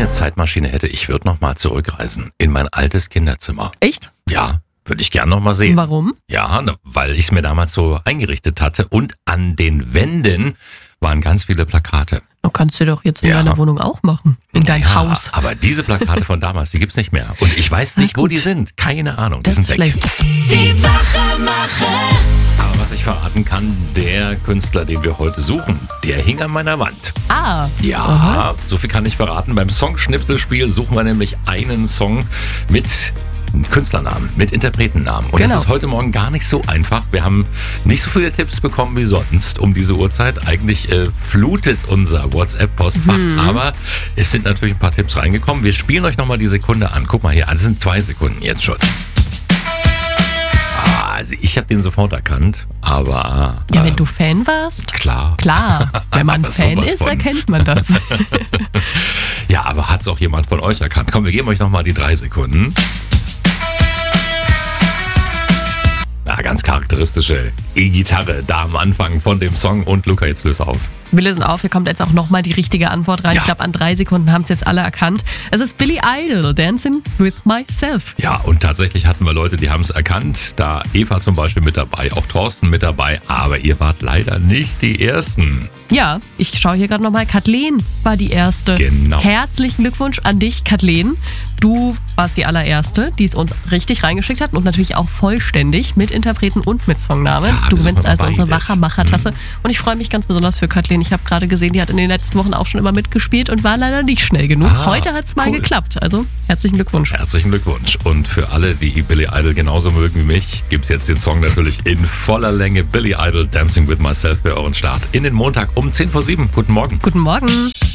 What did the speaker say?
eine Zeitmaschine hätte, ich würde noch mal zurückreisen in mein altes Kinderzimmer. Echt? Ja, würde ich gern noch mal sehen. Warum? Ja, weil ich es mir damals so eingerichtet hatte und an den Wänden waren ganz viele Plakate. Du kannst du doch jetzt in Ja. deiner Wohnung auch machen. In dein Ja, Haus. aber diese Plakate von damals, die gibt's nicht mehr. Und ich weiß nicht, wo die sind. Keine Ahnung. Die Das sind ist weg. schlecht. Die Wachmacher. Aber was ich verraten kann, der Künstler, den wir heute suchen, der hing an meiner Wand. Ah. Ja, so viel kann ich verraten. Beim Songschnipselspiel suchen wir nämlich einen Song mit Künstlernamen, mit Interpretennamen. Und Genau. das ist heute Morgen gar nicht so einfach. Wir haben nicht so viele Tipps bekommen wie sonst um diese Uhrzeit. Eigentlich flutet unser WhatsApp-Postfach, aber es sind natürlich ein paar Tipps reingekommen. Wir spielen euch nochmal die Sekunde an. Guck mal hier, es sind 2 Sekunden jetzt schon. Also ich habe den sofort erkannt, aber Ja, wenn du Fan warst. klar. Klar, wenn man Aber Fan sowas ist, von. erkennt man das. Ja, aber hat's auch jemand von euch erkannt? Komm, wir geben euch nochmal die 3 Sekunden. Ja, ganz charakteristische E-Gitarre da am Anfang von dem Song. Und Luca, jetzt löse auf. Wir lösen auf, hier kommt jetzt auch nochmal die richtige Antwort rein. Ja. Ich glaube, an 3 Sekunden haben es jetzt alle erkannt. Es ist Billy Idol, Dancing with Myself. Ja, und tatsächlich hatten wir Leute, die haben es erkannt. Da Eva zum Beispiel mit dabei, auch Thorsten mit dabei. Aber ihr wart leider nicht die Ersten. Ja, ich schaue hier gerade nochmal. Kathleen war die Erste. Genau. Herzlichen Glückwunsch an dich, Kathleen. Du warst die allererste, die es uns richtig reingeschickt hat und natürlich auch vollständig mit Interpreten und mit Songname. Ja, Du das gewinnst war also unsere beides. Wachermacher-Tasse. Und ich freue mich ganz besonders für Kathleen. Ich habe gerade gesehen, die hat in den letzten Wochen auch schon immer mitgespielt und war leider nicht schnell genug. Ah, Heute hat es mal cool. geklappt. Also herzlichen Glückwunsch. Herzlichen Glückwunsch. Und für alle, die Billy Idol genauso mögen wie mich, gibt's jetzt den Song natürlich in voller Länge. Billy Idol, Dancing with Myself für euren Start in den Montag um 6:10. Guten Morgen. Guten Morgen.